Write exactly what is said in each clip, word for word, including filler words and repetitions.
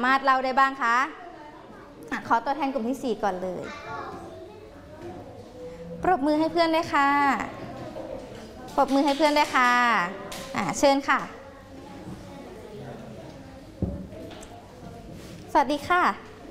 ามารถเล่าได้บ้างคะขอตัวแทนกลุ่มที่สี่ก่อนเลยปรบมือให้เพื่อนด้วยค่ะปรบมือให้เพื่อนด้วยค่ะอ่าเชิญค่ะสวัสดีค่ะ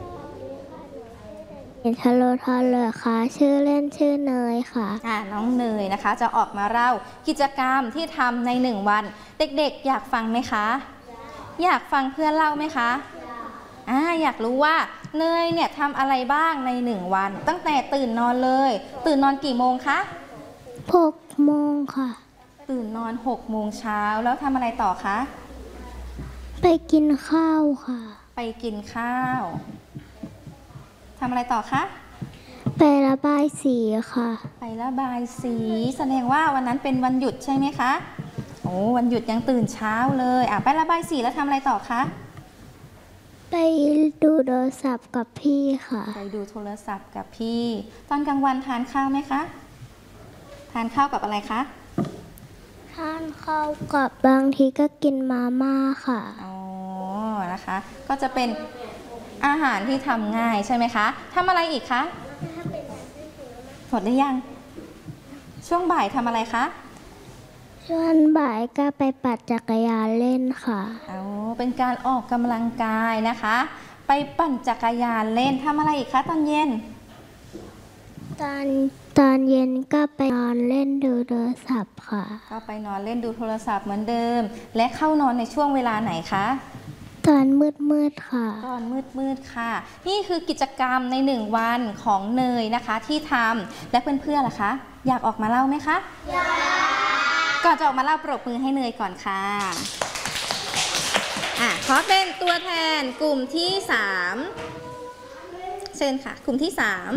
ฮัลโหลทัลเลยค่ะชื่อเล่นชื่อเนยค่ะอ่าน้องเนยนะคะจะออกมาเล่ากิจกรรมที่ทำในหนึ่งวันเด็กๆอยากฟังไหมคะอยากฟังเพื่อนเล่าไหมคะอ่าอยากรู้ว่าเนยเนี่ยทำอะไรบ้างในหนึ่งวันตั้งแต่ตื่นนอนเลยตื่นนอนกี่โมงคะหกโมงค่ะตื่นนอนหกโมงเช้าแล้วทำอะไรต่อคะไปกินข้าวค่ะไปกินข้าวทำอะไรต่อคะไประบายสีค่ะไประบายสีแสดงว่าวันนั้นเป็นวันหยุดใช่ไหมคะโอ้วันหยุดยังตื่นเช้าเลยอ่ะไประบายสีแล้วทำอะไรต่อคะไปดูโทรศัพท์กับพี่ค่ะไปดูโทรศัพท์กับพี่ตอนกลางวันทานข้าวไหมคะทานข้าวกับอะไรคะทานข้าวกับบางทีก็กินมาม่าค่ะอ๋อนะคะก็จะเป็นอาหารที่ทำง่ายใช่ไหมคะทำอะไรอีกคะหมดหรือยังช่วงบ่ายทำอะไรคะช่วงบ่ายก็ไปปั่นจักรยานเล่นค่ะเอาเป็นการออกกำลังกายนะคะไปปั่นจักรยานเล่นทำอะไรอีกคะตอนเย็นตอนตอนเย็นก็ไปนอนเล่นดูโทรศัพท์ค่ะก็ไปนอนเล่นดูโทรศัพท์เหมือนเดิมและเข้านอนในช่วงเวลาไหนคะตอนมืดมืดค่ะตอนมืดมืดค่ะนี่คือกิจกรรมในหนึ่งวันของเนยนะคะที่ทำและเพื่อนๆล่ะคะอยากออกมาเล่าไหมคะอยากก่อนจะออกมาเล่าปรบมือให้เนยก่อนค่ะอ่ะขอเป็นตัวแทนกลุ่มที่สามเชิญค่ะกลุ่มที่สาม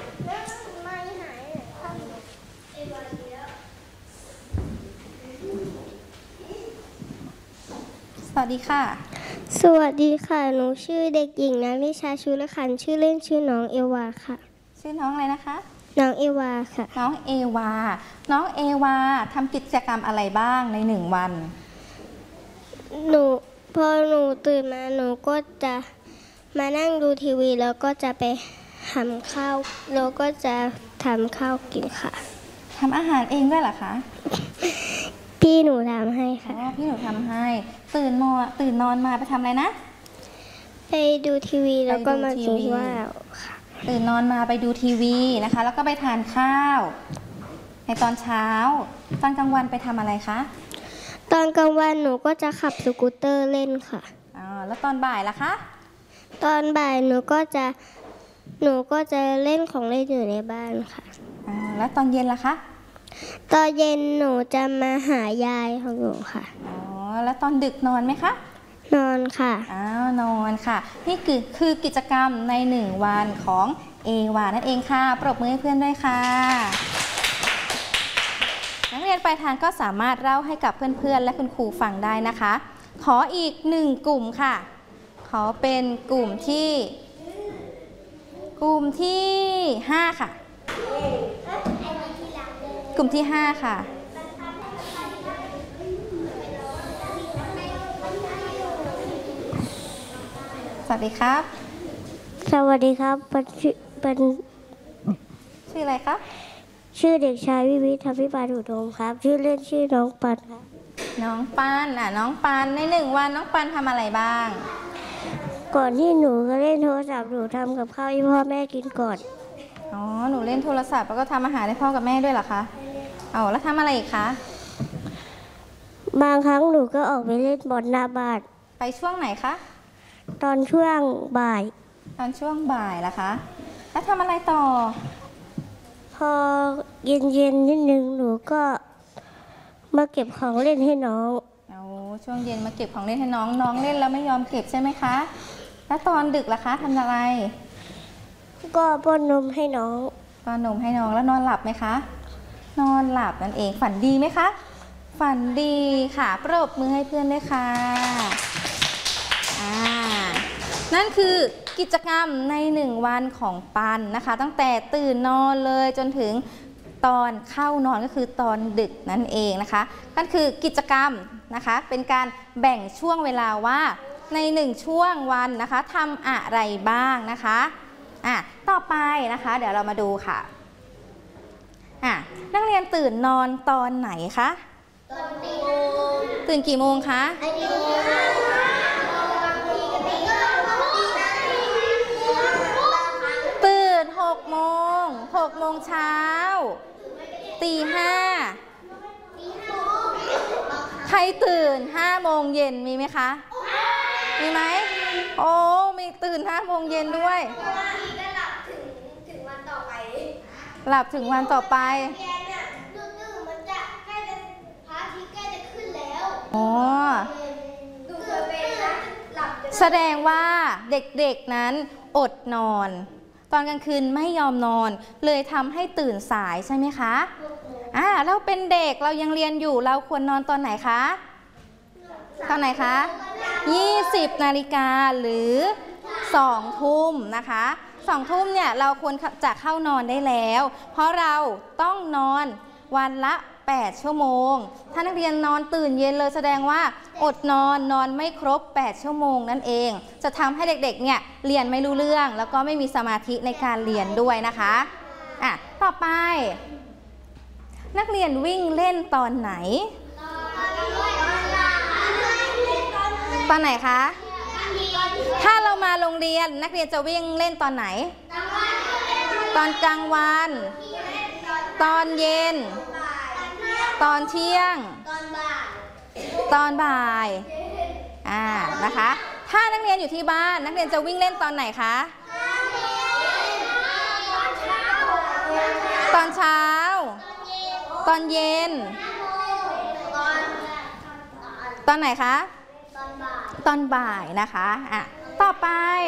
สวัสดีค่ะสวัสดีค่ะหนูชื่อเด็กหญิงนักนิชาชุลขันธ์ชื่อเล่นชื่อน้องเอวาค่ะชื่อน้องอะไรนะคะน้องเอวาค่ะน้องเอวาน้องเอวาทำกิจกรรมอะไรบ้างในหนึ่งวันหนูพอหนูตื่นมาหนูก็จะมานั่งดูทีวีแล้วก็จะไปทำข้าวแล้วก็จะทำข้าวกินค่ะทำอาหารเองด้วยเหรอคะพี่หนูทำให้ค่ะอ๋อพี่หนูทำให้ตื่นนอนตื่นนอนมาไปทำอะไรนะไปดูทีวีแล้วก็มากินข้าวค่ะตื่นนอนมาไปดูทีวีนะคะแล้วก็ไปทานข้าวในตอนเช้าตอนกลางวันไปทำอะไรคะตอนกลางวันหนูก็จะขับสกูตเตอร์เล่นค่ะอ๋อแล้วตอนบ่ายล่ะคะตอนบ่ายหนูก็จะหนูก็จะเล่นของเล่นอยู่ในบ้านค่ะอ๋อแล้วตอนเย็นล่ะคะตอนเย็นหนูจะมาหายายของหนูค่ะอ๋อแล้วตอนดึกนอนไหมคะนอนค่ะอ้าวนอนค่ะนี่คือคือกิจกรรมในหนึ่งวันของเอวานั่นเองค่ะปรบมือให้เพื่อนด้วยค่ะนักเรียนปลายทางก็สามารถเล่าให้กับเพื่อนๆและคุณครูฟังได้นะคะขออีกหนึ่งกลุ่มค่ะขอเป็นกลุ่มที่กลุ่มที่ห้าค่ะกลุ่มที่ห้าค่ะสวัสดีครับสวัสดีครับเป็นเป็นชื่ออะไรครับชื่อเด็กชายวิวิทวิบาลอุดมครับชื่อเล่นชื่อน้องปันครับน้องปันอ่ะน้องปันในหนึ่งวันน้องปันทำอะไรบ้างก่อนที่หนูจะเล่นโทรศัพท์หนูทำกับข้าวให้พ่อแม่กินก่อนอ๋อหนูเล่นโทรศัพท์แล้วก็ทำอาหารให้พ่อกับแม่ด้วยเหรอคะเอาแล้วทำอะไรอีกคะบางครั้งหนูก็ออกไปเล่นบอลหน้าบ้านไปช่วงไหนคะตอนช่วงบ่ายตอนช่วงบ่ายล่ะคะแล้วทำอะไรต่อพอเย็นๆนิดนึงหนูก็มาเก็บของเล่นให้น้องเอาช่วงเย็นมาเก็บของเล่นให้น้องน้องเล่นแล้วไม่ยอมเก็บใช่ไหมคะแล้วตอนดึกล่ะคะทำอะไรก็ป้อนนมให้น้องป้อนนมให้น้องแล้วนอนหลับไหมคะนอนหลับนั่นเองฝันดีไหมคะฝันดีค่ะปรบมือให้เพื่อนด้วยค่ะอ่านั่นคือกิจกรรมในหนึ่งวันของปันนะคะตั้งแต่ตื่นนอนเลยจนถึงตอนเข้านอนก็คือตอนดึกนั่นเองนะคะนั่นคือกิจกรรมนะคะเป็นการแบ่งช่วงเวลาว่าในหนึ่งช่วงวันนะคะทำอะไรบ้างนะคะอ่ะต่อไปนะคะเดี๋ยวเรามาดูค่ะอ่ะนักเรียนตื่นนอนตอนไหนคะตอนตีโมงตื่นกี่โมงคะตื่นหกโมงหกโมงเช้าตีห้าใครตื่นห้าโมงเย็นมีไหมคะมีไหมโอ้มีตื่นห้าโมงเย็นด้วยหลับถึงวันต่อไปอ๋อแสดงว่าเด็กๆนั้นอดนอนตอนกลางคืนไม่ยอมนอนเลยทำให้ตื่นสายใช่ไหมคะอ่าเราเป็นเด็กเรายังเรียนอยู่เราควรนอนตอนไหนคะตอนไหนคะยี่สิบนาฬิกาหรือสองทุ่มนะคะสองทุ่มเนี่ยเราควรจะเข้านอนได้แล้วเพราะเราต้องนอนวันละแปดชั่วโมงถ้านักเรียนนอนตื่นเย็นเลยแสดงว่าอดนอนนอนไม่ครบแปดชั่วโมงนั่นเองจะทำให้เด็กๆเนี่ยเรียนไม่รู้เรื่องแล้วก็ไม่มีสมาธิในการเรียนด้วยนะคะอ่ะต่อไปนักเรียนวิ่งเล่นตอนไหนตอนไหนคะถ้าเรามาโรงเรียนนักเรียนจะวิ่งเล่นตอนไหนตอนกลางวันตอนเย็นตอนเที่ยงตอนบ่ายอ่านะคะถ้านักเรียนอยู่ที่บ้านนักเรียนจะวิ่งเล่นตอนไหนคะตอนเช้าตอนเย็นตอนไหนคะตอนบ่ายนะคะอ่ะต่อไป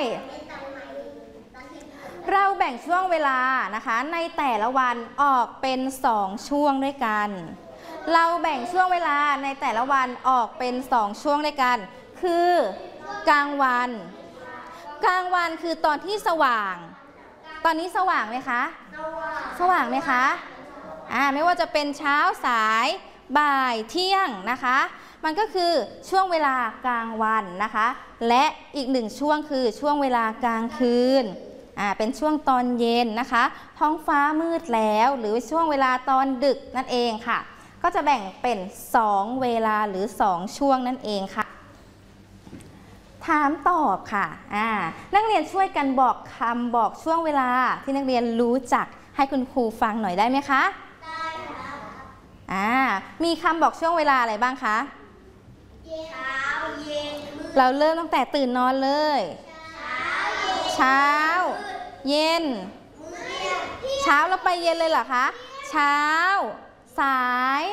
เราแบ่งช่วงเวลานะคะในแต่ละวันออกเป็นสองช่วงด้วยกันเราแบ่งช่วงเวลาในแต่ละวันออกเป็นสองช่วงด้วยกันคือกลางวันกลางวันคือตอนที่สว่างตอนนี้สว่างไหมคะสว่างไหมคะอ่าไม่ว่าจะเป็นเช้าสายบ่ายเที่ยงนะคะมันก็คือช่วงเวลากลางวันนะคะและอีกหนึ่งช่วงคือช่วงเวลากลางคืนอ่าเป็นช่วงตอนเย็นนะคะท้องฟ้ามืดแล้วหรือช่วงเวลาตอนดึกนั่นเองค่ะก็จะแบ่งเป็นสองเวลาหรือสองช่วงนั่นเองค่ะถามตอบค่ะอ่านักเรียนช่วยกันบอกคำบอกช่วงเวลาที่นักเรียนรู้จักให้คุณครูฟังหน่อยได้ไหมคะได้ค่ะอ่ามีคำบอกช่วงเวลาอะไรบ้างคะเช้าเย็นเราเริ่มตั้งแต่ตื่นนอนเลยเช้าเย็นเช้าแล้วไปเย็นเลยเหรอคะเช้าสาย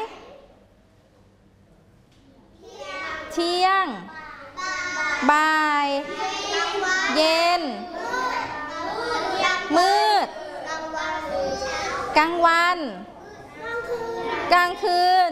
เที่ยงบ่ายเย็นมืดกลางวันกลางคืน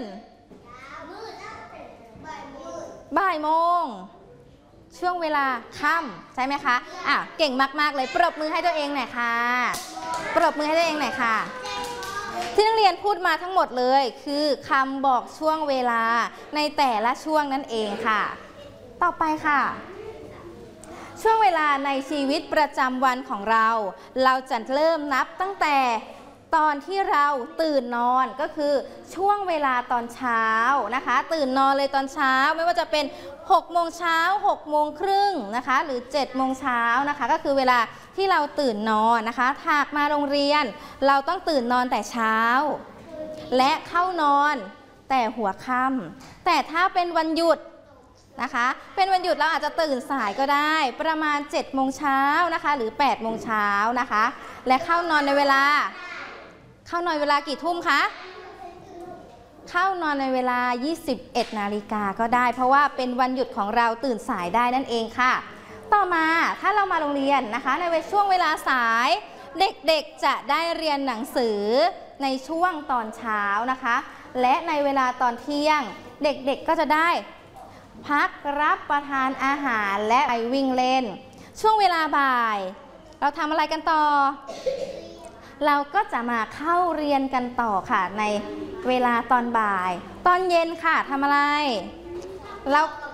บ่ายโมงช่วงเวลาค่ำใช่ไหมคะอ่ะเก่งมากๆเลยปรบมือให้ตัวเองหน่อยค่ะปรบมือให้ตัวเองหน่อยค่ะที่นักเรียนพูดมาทั้งหมดเลยคือคำบอกช่วงเวลาในแต่ละช่วงนั่นเองค่ะต่อไปค่ะช่วงเวลาในชีวิตประจำวันของเราเราจะเริ่มนับตั้งแต่ตอนที่เราตื่นนอนก็คือช่วงเวลาตอนเช้านะคะตื่นนอนเลยตอนเช้าไม่ว่าจะเป็นหกโมงเช้าหกโมงครึ่งนะคะหรือเจ็ดโมงเช้านะคะก็คือเวลาที่เราตื่นนอนนะคะหากมาโรงเรียนเราต้องตื่นนอนแต่เช้าและเข้านอนแต่หัวค่ำแต่ถ้าเป็นวันหยุดนะคะเป็นวันหยุดเราอาจจะตื่นสายก็ได้ประมาณเจ็ดโมงเช้านะคะหรือแปดโมงเช้านะคะและเข้านอนในเวลาเข้านอนเวลากี่ทุ่มคะเข้านอนในเวลายี่สิบเอ็ดนาฬิกาก็ได้เพราะว่าเป็นวันหยุดของเราตื่นสายได้นั่นเองค่ะต่อมาถ้าเรามาโรงเรียนนะคะในช่วงเวลาสายเด็กๆจะได้เรียนหนังสือในช่วงตอนเช้านะคะและในเวลาตอนเที่ยงเด็กๆก็จะได้พักรับประทานอาหารและไปวิ่งเล่นช่วงเวลาบ่ายเราทำอะไรกันต่อเราก็จะมาเข้าเรียนกันต่อค่ะในเวลาตอนบ่ายตอนเย็นค่ะทำอะไรเราถ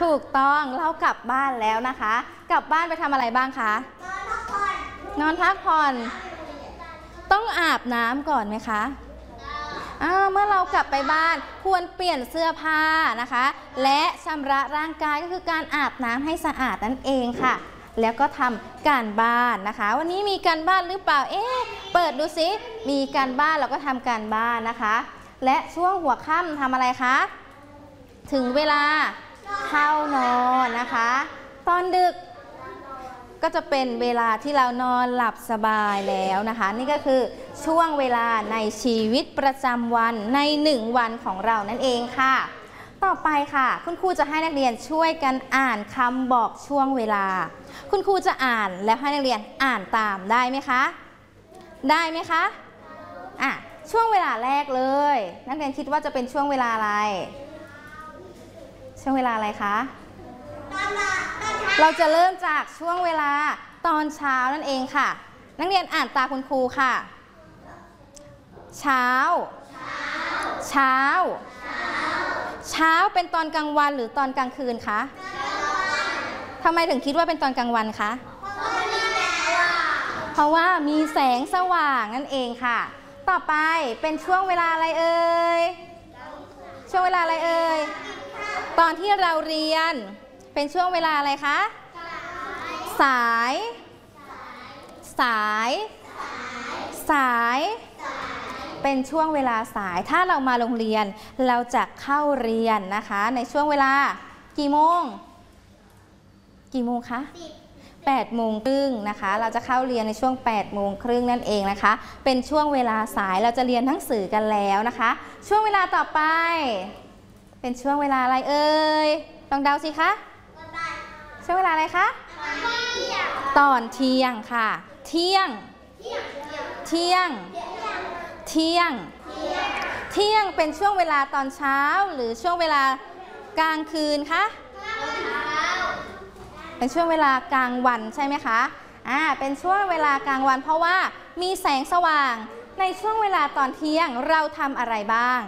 ถูกต้องเรากลับบ้านแล้วนะคะ กลับบ้านไปทำอะไรบ้างคะนอนพักผ่อนต้องอาบน้ำก่อนไหมคะเมื่อเรากลับไปบ้านควรเปลี่ยนเสื้อผ้านะคะและชำระร่างกายก็คือการอาบน้ำให้สะอาดนั่นเองค่ะแล้วก็ทำการบ้านนะคะวันนี้มีการบ้านหรือเปล่าเอ๊ะเปิดดูสิมีการบ้านเราก็ทำการบ้านนะคะและช่วงหัวค่ำทำอะไรคะถึงเวลาเข้านอนนะคะตอนดึกก็จะเป็นเวลาที่เรานอนหลับสบายแล้วนะคะนี่ก็คือช่วงเวลาในชีวิตประจำวันในหนึ่งวันของเรานั่นเองค่ะต่อไปค่ะคุณครูจะให้นักเรียนช่วยกันอ่านคำบอกช่วงเวลาคุณครูจะอ่านแล้วให้นักเรียนอ่านตามได้ไหมคะได้ไหมคะอ่ะช่วงเวลาแรกเลยนักเรียนคิดว่าจะเป็นช่วงเวลาอะไรช่วงเวลาอะไรคะเราจะเริ่มจากช่วงเวลาตอนเช้านั่นเองค่ะนักเรียนอ่านตามคุณครูค่ะเช้าเช้าเช้าเป็นตอนกลางวันหรือตอนกลางคืนคะทำไมถึงคิดว่าเป็นตอนกลางวันคะเพราะว่ามีแสงสว่างนั่นเองค่ะต่อไปเป็นช่วงเวลาอะไรเอ่ยช่วงเวลาอะไรเอ่ยตอนที่เราเรียนเป็นช่วงเวลาอะไรคะสายสายสายเป็นช่วงเวลาสายถ้าเรามาโรงเรียนเราจะเข้าเรียนนะคะในช่วงเวลากี่โมงกี่โมงคะแปดโมงครึ่งนะคะเราจะเข้าเรียนในช่วงแปดโมงครึ่งนั่นเองนะคะเป็นช่วงเวลาสายเราจะเรียนหนังสือกันแล้วนะคะช่วงเวลาต่อไปเป็นช่วงเวลาอะไรเอ่ยลองเดาสิคะช่วงเวลาอะไรคะตอนเที่ยงค่ะเที่ยงเที่ยงเที่ยงเที่ยงเป็นช่วงเวลาตอนเช้าหรือช่วงเวลากลางคืนคะเป็นช่วงเวลากลางวันใช่ไหมคะอ่าเป็นช่วงเวลากลางวันเพราะว่ามีแสงสว่างในช่วงเวลาตอนเที่ยงเราทำอะไรบ้าง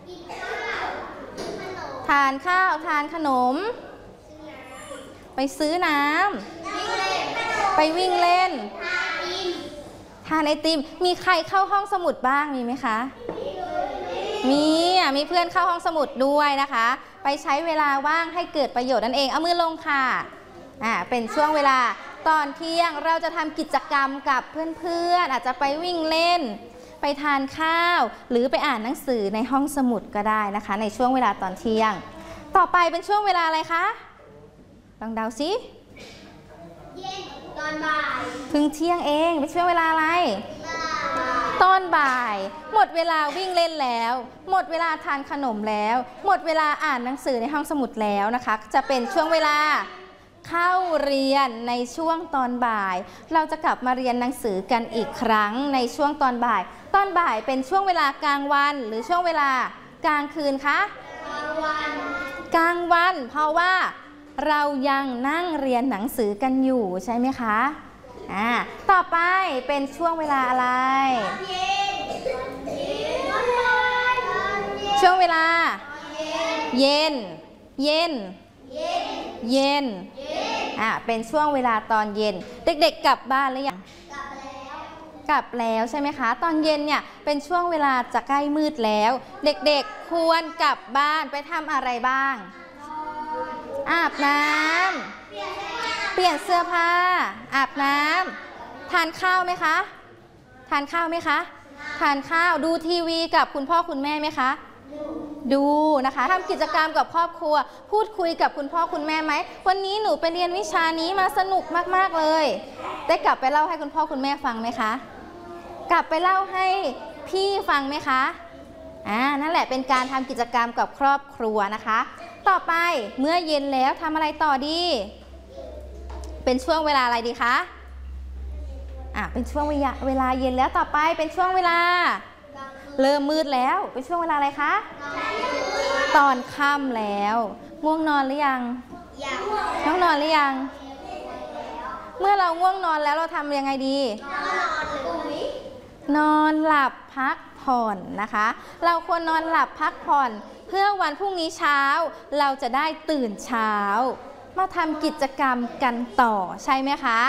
ทานข้าวทานขนมไปซื้อน้ำไปวิ่งเล่นทานไอติมมีใครเข้าห้องสมุดบ้างมีไหมคะมีมีเพื่อนเข้าห้องสมุดด้วยนะคะไปใช้เวลาว่างให้เกิดประโยชน์นั่นเองเอามือลงค่ะอ่าเป็นช่วงเวลาตอนเที่ยงเราจะทำกิจกรรมกับเพื่อนๆอาจจะไปวิ่งเล่นไปทานข้าวหรือไปอ่านหนังสือในห้องสมุดก็ได้นะคะในช่วงเวลาตอนเที่ยงต่อไปเป็นช่วงเวลาอะไรคะลองเดาสิเย็นตอนบ่ายถึงเที่ยงเองเป็นช่วงเวลาอะไรตอนบ่ายหมดเวลาวิ่งเล่นแล้วหมดเวลาทานขนมแล้วหมดเวลาอ่านหนังสือในห้องสมุดแล้วนะคะจะเป็นช่วงเวลาเข้าเรียนในช่วงตอนบ่ายเราจะกลับมาเรียนหนังสือกันอีกครั้งในช่วงตอนบ่ายตอนบ่ายเป็นช่วงเวลากลางวันหรือช่วงเวลากลางคืนคะกลางวันกลางวันเพราะว่าเรายังนั่งเรียนหนังสือกันอยู่ใช่ไหมคะอ่าต่อไปเป็นช่วงเวลาอะไรช่วงเวลาเย็นเย็นเย็นอ่าเป็นช่วงเวลาตอนเย็นเด็กๆกลับบ้านหรือยังกลับแล้วใช่ไหมคะตอนเย็นเนี่ยเป็นช่วงเวลาจะใกล้มืดแล้วเด็กๆควรกลับบ้านไปทำอะไรบ้างอาบน้ำเปลี่ยนเสื้อผ้าอาบน้ำทานข้าวไหมคะทานข้าวไหมคะทานข้าวดูทีวีกับคุณพ่อคุณแม่ไหมคะดูนะคะทำกิจกรรมกับครอบครัวพูดคุยกับคุณพ่อคุณแม่ไหมวันนี้หนูไปเรียนวิชานี้มาสนุกมากๆเลยได้กลับไปเล่าให้คุณพ่อคุณแม่ฟังไหมคะกลับไปเล่าให้พี่ฟังไหมคะอ่านั่นแหละเป็นการทำกิจกรรมกับครอบครัวนะคะต่อไปเมื่อเย็นแล้วทำอะไรต่อดีเป็นช่วงเวลาอะไรดีคะอ่ะเป็นช่วงเวลาเวลาเย็นแล้วต่อไปเป็นช่วงเวลาเริ่มมืดแล้วเป็นช่วงเวลาอะไรคะตอนค่ำแล้วง่วงนอนหรือยังง่วงนอนหรือยังเมื่อเราง่วงนอนแล้วเราทำยังไงดีนอนหลับพักผ่อนนะคะเราควรนอนหลับพักผ่อนเพื่อวันพรุ่งนี้เช้าเราจะได้ตื่นเช้ามาทำกิจกรรมกันต่อใช่ไหมคะ